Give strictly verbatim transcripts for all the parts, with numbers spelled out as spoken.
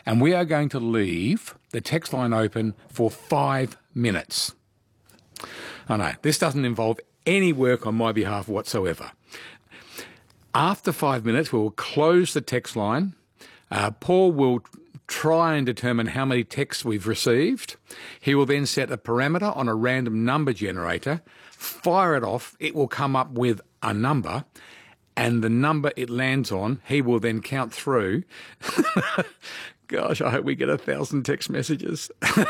And we are going to leave the text line open for five minutes. I know, this doesn't involve any work on my behalf whatsoever. After five minutes, we will close the text line. Uh, Paul will try and determine how many texts we've received. He will then set a parameter on a random number generator, fire it off. It will come up with a number, and the number it lands on, he will then count through. Gosh, I hope we get a thousand text messages.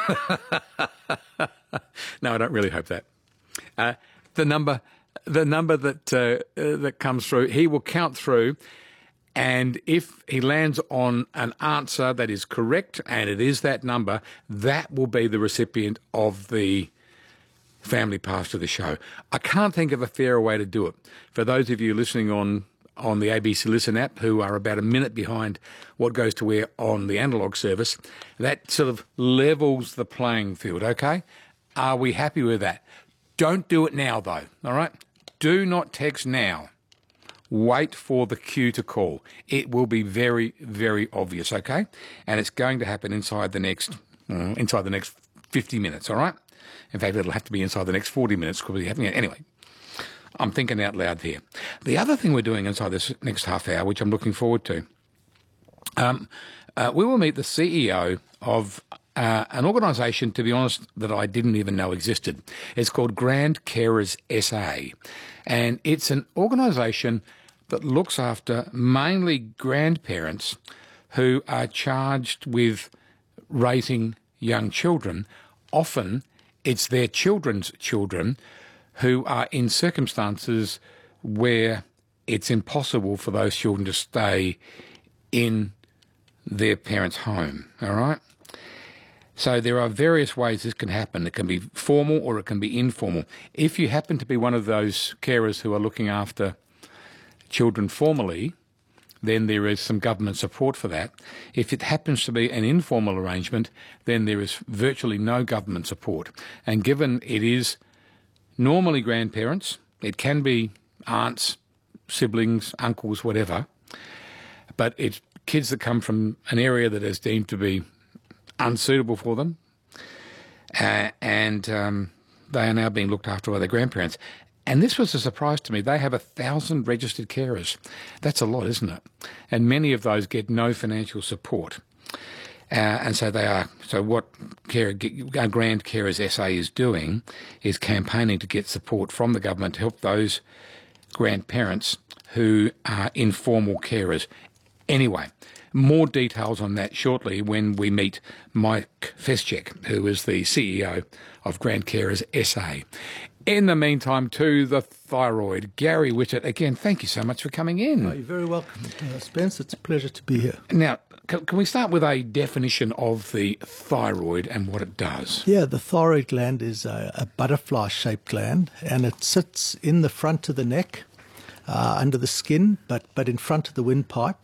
No, I don't really hope that. Uh, the number, the number that uh, uh, that comes through, he will count through. And if he lands on an answer that is correct, and it is that number, that will be the recipient of the family pass to the show. I can't think of a fairer way to do it. For those of you listening on, on the A B C Listen app who are about a minute behind what goes to air on the analogue service, that sort of levels the playing field, okay? Are we happy with that? Don't do it now, though, all right? Do not text now. Wait for the cue to call. It will be very, very obvious, okay? And it's going to happen inside the next uh, inside the next fifty minutes, all right? In fact, it'll have to be inside the next forty minutes. Could be happening anyway. I'm thinking out loud here. The other thing we're doing inside this next half hour, which I'm looking forward to, um, uh, we will meet the C E O of uh, an organisation, to be honest, that I didn't even know existed. It's called Grand Carers S A. And it's an organisation that looks after mainly grandparents who are charged with raising young children. Often it's their children's children who are in circumstances where it's impossible for those children to stay in their parents' home, all right? So there are various ways this can happen. It can be formal or it can be informal. If you happen to be one of those carers who are looking after children formally, then there is some government support for that. If it happens to be an informal arrangement, then there is virtually no government support. And given it is normally grandparents, it can be aunts, siblings, uncles, whatever, but it's kids that come from an area that is deemed to be unsuitable for them, uh, and um, they are now being looked after by their grandparents. And this was a surprise to me. They have a thousand registered carers. That's a lot, isn't it? And many of those get no financial support. Uh, and so they are. So what care, uh, Grand Carers S A is doing is campaigning to get support from the government to help those grandparents who are informal carers. Anyway, more details on that shortly when we meet Mike Feschek, who is the C E O of Grand Carers S A. In the meantime, to the thyroid, Gary Whitted, again, thank you so much for coming in. Oh, you're very welcome, uh, Spence. It's a pleasure to be here. Now, can, can we start with a definition of the thyroid and what it does? Yeah, the thyroid gland is a, a butterfly-shaped gland, and it sits in the front of the neck, uh, under the skin, but, but in front of the windpipe.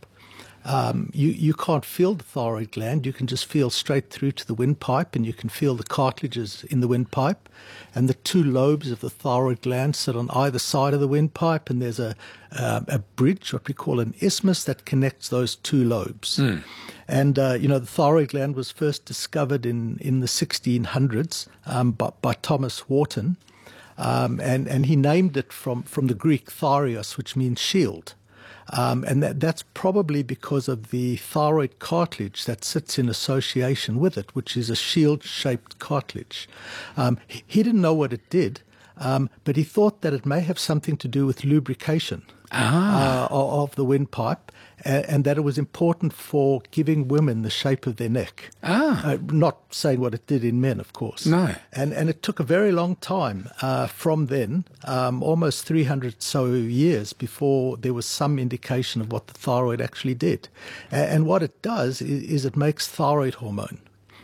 Um, you, you can't feel the thyroid gland. You can just feel straight through to the windpipe, and you can feel the cartilages in the windpipe. And the two lobes of the thyroid gland sit on either side of the windpipe, and there's a, uh, a bridge, what we call an isthmus, that connects those two lobes. Mm. And, uh, you know, the thyroid gland was first discovered in, in the sixteen hundreds um, by, by Thomas Wharton, um, and, and he named it from, from the Greek thyreos, which means shield. Um, and that, that's probably because of the thyroid cartilage that sits in association with it, which is a shield-shaped cartilage. Um, he, he didn't know what it did, um, but he thought that it may have something to do with lubrication ah. uh, of the windpipe, and, and that it was important for giving women the shape of their neck. Ah. Uh, not saying what it did in men, of course. No. And and it took a very long time uh, from then, um, almost three hundred so years before there was some indication of what the thyroid actually did. And, and what it does is, is it makes thyroid hormone.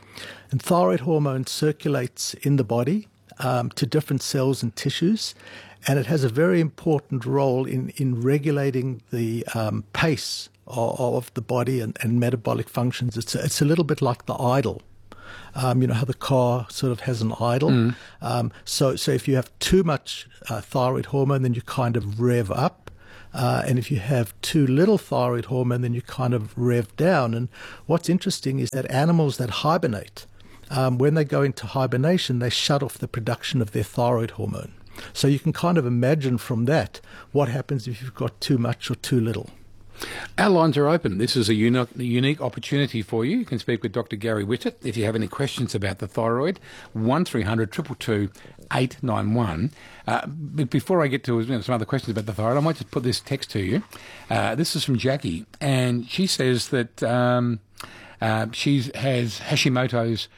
And thyroid hormone circulates in the body um, to different cells and tissues, and it has a very important role in, in regulating the um, pace of, of the body and, and metabolic functions. It's a, it's a little bit like the idle. Um, you know how the car sort of has an idle. Mm. Um, so, so if you have too much uh, thyroid hormone, then you kind of rev up. Uh, and if you have too little thyroid hormone, then you kind of rev down. And what's interesting is that animals that hibernate, um, when they go into hibernation, they shut off the production of their thyroid hormone. So you can kind of imagine from that what happens if you've got too much or too little. Our lines are open. This is a unique, unique opportunity for you. You can speak with Doctor Gary Whitted if you have any questions about the thyroid. one three hundred two two two eight nine one. Uh, before I get to you know, some other questions about the thyroid, I might just put this text to you. Uh, this is from Jackie, and she says that um, uh, she has Hashimoto's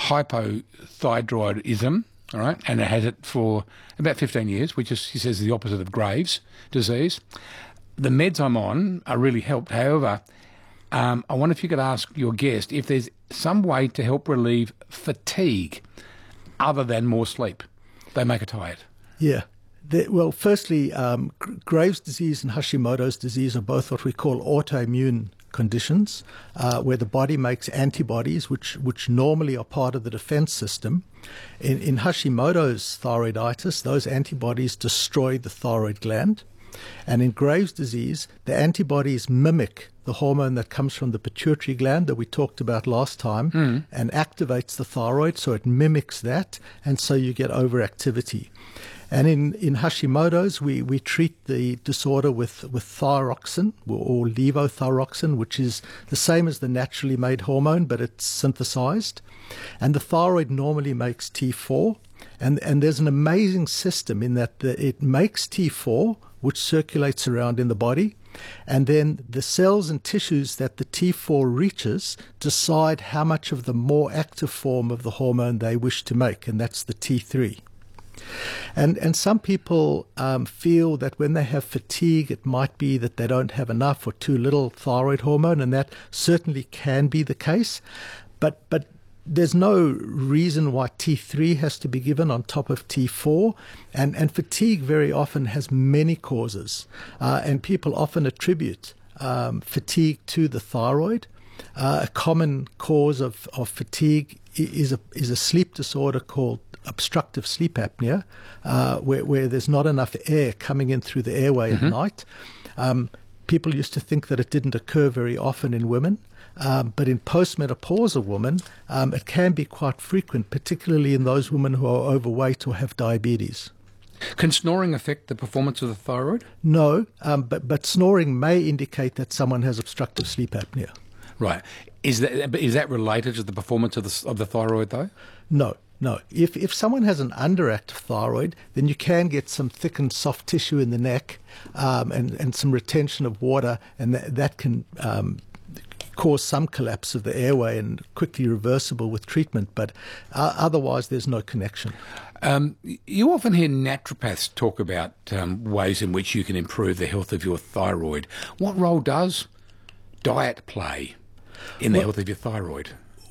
hypothyroidism, all right, and it has it for about fifteen years, which is, she says, the opposite of Graves' disease. The meds I'm on are really helped. However, um, I wonder if you could ask your guest if there's some way to help relieve fatigue other than more sleep. They make her tired. Yeah. The, well, firstly, um, Graves' disease and Hashimoto's disease are both what we call autoimmune conditions, uh, where the body makes antibodies, which which normally are part of the defense system. In, in Hashimoto's thyroiditis, those antibodies destroy the thyroid gland. And in Graves' disease, the antibodies mimic the hormone that comes from the pituitary gland that we talked about last time mm. and activates the thyroid, so it mimics that, and so you get overactivity. And in, in Hashimoto's, we, we treat the disorder with, with thyroxine or levothyroxine, which is the same as the naturally made hormone, but it's synthesized. And the thyroid normally makes T four, and, and there's an amazing system in that the, it makes T four, which circulates around in the body, and then the cells and tissues that the T four reaches decide how much of the more active form of the hormone they wish to make, and that's the T three. And and some people um, feel that when they have fatigue, it might be that they don't have enough or too little thyroid hormone, and that certainly can be the case. But but there's no reason why T three has to be given on top of T four, and, and fatigue very often has many causes, uh, and people often attribute um, fatigue to the thyroid. Uh, a common cause of, of fatigue is a, is a sleep disorder called obstructive sleep apnea, uh, where, where there's not enough air coming in through the airway mm-hmm. at night. Um, people used to think that it didn't occur very often in women. Um, but in postmenopausal women, um, it can be quite frequent, particularly in those women who are overweight or have diabetes. Can snoring affect the performance of the thyroid? No, um, but, but snoring may indicate that someone has obstructive sleep apnea. Right. Is that is that related to the performance of the, of the thyroid, though? No. No, if if someone has an underactive thyroid, then you can get some thickened soft tissue in the neck um, and, and some retention of water, and that, that can um, cause some collapse of the airway and quickly reversible with treatment, but uh, otherwise there's no connection. Um, you often hear naturopaths talk about um, ways in which you can improve the health of your thyroid. What role does diet play in the well, health of your thyroid?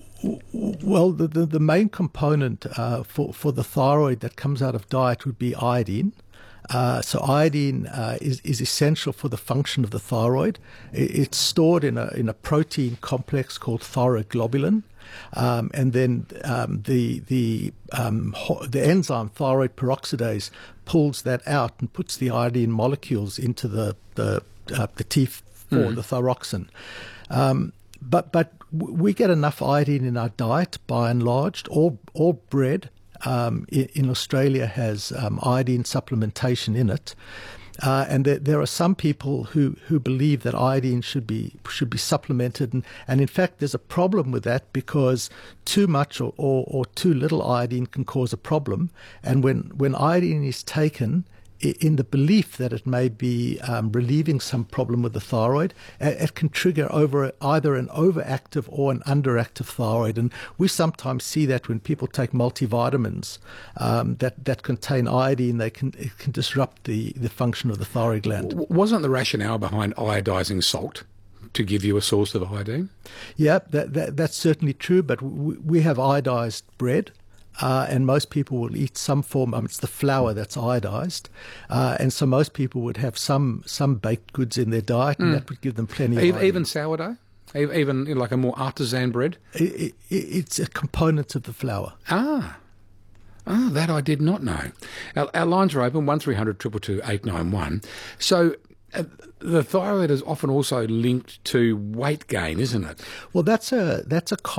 Well, the, the, the main component uh, for, for the thyroid that comes out of diet would be iodine. Uh, so iodine uh, is, is essential for the function of the thyroid. It, it's stored in a, in a protein complex called thyroglobulin. Um, and then um, the, the, um, ho- the enzyme thyroid peroxidase pulls that out and puts the iodine molecules into the, the, uh, the T four, mm. the thyroxine. Um, But but we get enough iodine in our diet, by and large. All all bread um, in, in Australia has um, iodine supplementation in it, uh, and there, there are some people who, who believe that iodine should be should be supplemented, and, and in fact there's a problem with that because too much or, or, or too little iodine can cause a problem, and when when iodine is taken in the belief that it may be um, relieving some problem with the thyroid, it can trigger over either an overactive or an underactive thyroid. And we sometimes see that when people take multivitamins um, that, that contain iodine, they can it can disrupt the, the function of the thyroid gland. Wasn't the rationale behind iodizing salt to give you a source of iodine? Yeah, that, that, that's certainly true, but we, we have iodized bread. Uh, and most people will eat some form. Um, it's the flour that's iodized, uh, and so most people would have some some baked goods in their diet, and mm. that would give them plenty of iodine. Even sourdough, even you know, like a more artisan bread. It, it, it's a component of the flour. Ah, ah, that I did not know. Our, our lines are open one three hundred two two two eight nine one. So uh, the thyroid is often also linked to weight gain, isn't it? Well, that's a that's a